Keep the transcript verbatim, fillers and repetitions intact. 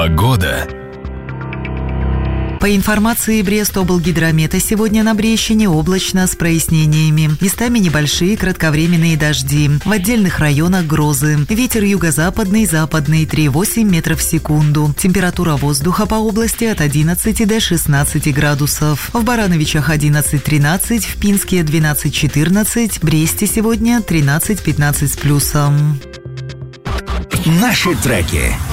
Погода. По информации Брест-облгидромета, сегодня на Брещине облачно с прояснениями. Местами небольшие кратковременные дожди. В отдельных районах грозы. Ветер юго-западный, западный три и восемь метров в секунду. Температура воздуха по области от одиннадцати до шестнадцати градусов. В Барановичах одиннадцать-тринадцать, в Пинске двенадцать-четырнадцать, в Бресте сегодня тринадцать-пятнадцать с плюсом. Наши треки.